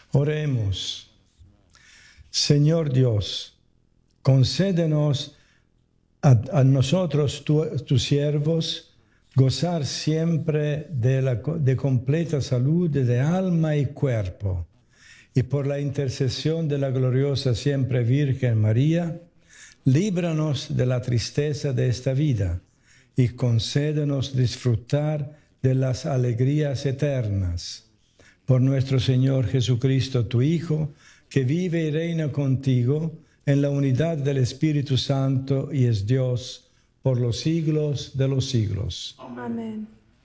Oremos. Señor Dios, concédenos a nosotros, tus siervos, gozar siempre de completa salud de alma y cuerpo, y por la intercesión de la gloriosa siempre Virgen María, líbranos de la tristeza de esta vida y concédenos disfrutar de las alegrías eternas. Por nuestro Señor Jesucristo, tu Hijo, que vive y reina contigo en la unidad del Espíritu Santo y es Dios por los siglos de los siglos. Amén.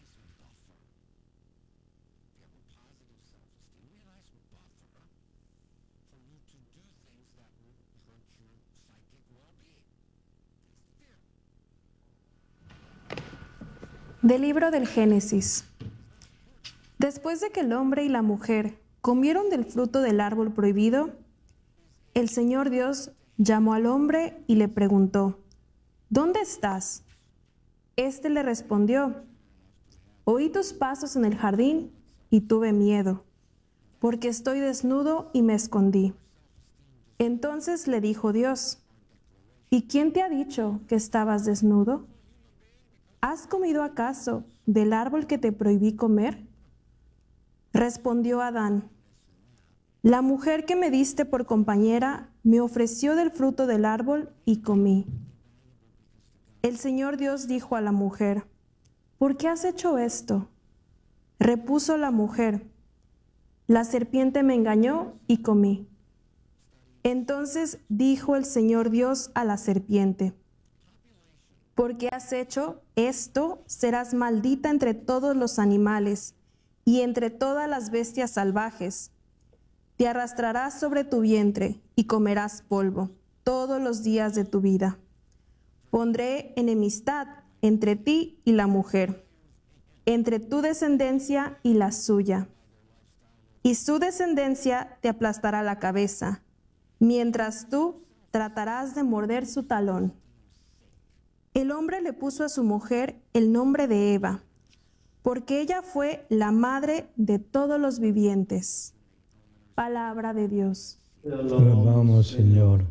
Del libro del Génesis. Después de que el hombre y la mujer comieron del fruto del árbol prohibido, el Señor Dios llamó al hombre y le preguntó: ¿Dónde estás? Éste le respondió: Oí tus pasos en el jardín y tuve miedo, porque estoy desnudo y me escondí. Entonces le dijo Dios: ¿Y quién te ha dicho que estabas desnudo? ¿Has comido acaso del árbol que te prohibí comer? Respondió Adán: La mujer que me diste por compañera me ofreció del fruto del árbol y comí. El Señor Dios dijo a la mujer: ¿Por qué has hecho esto? Repuso la mujer: La serpiente me engañó y comí. Entonces dijo el Señor Dios a la serpiente: Porque has hecho esto, serás maldita entre todos los animales y entre todas las bestias salvajes. Te arrastrarás sobre tu vientre y comerás polvo todos los días de tu vida. Pondré enemistad entre ti y la mujer, entre tu descendencia y la suya. Y su descendencia te aplastará la cabeza, mientras tú tratarás de morder su talón. El hombre le puso a su mujer el nombre de Eva, porque ella fue la madre de todos los vivientes. Palabra de Dios. Te alabamos, Señor.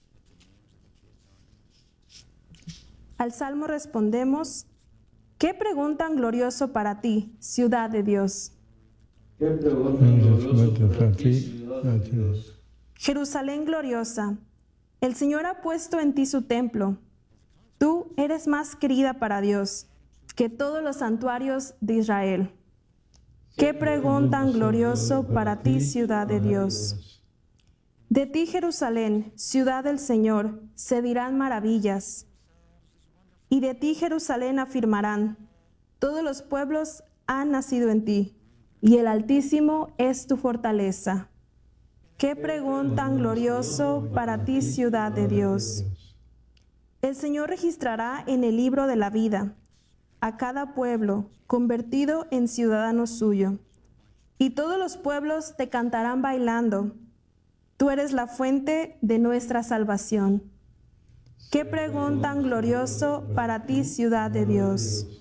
Al Salmo respondemos: ¿Qué pregunta tan glorioso para ti, ciudad de Dios? ¿Qué pregunta glorioso para ti, ciudad de Dios? Jerusalén gloriosa, el Señor ha puesto en ti su templo. Tú eres más querida para Dios que todos los santuarios de Israel. ¿Qué pregón tan glorioso para ti, ciudad de Dios? De ti, Jerusalén, ciudad del Señor, se dirán maravillas. Y de ti, Jerusalén, afirmarán: todos los pueblos han nacido en ti, y el Altísimo es tu fortaleza. ¿Qué pregón tan glorioso para ti, ciudad de Dios? El Señor registrará en el libro de la vida a cada pueblo convertido en ciudadano suyo, y todos los pueblos te cantarán bailando. Tú eres la fuente de nuestra salvación. Qué pregón tan glorioso para ti, ciudad de Dios.